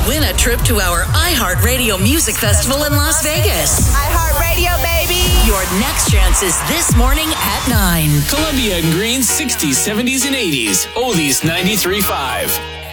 win a trip to our iHeartRadio Music Festival in Las Vegas. iHeartRadio, baby. Your next chance is this morning at 9. Columbia and Green's 60s, 70s, and 80s. Oldies 93.5.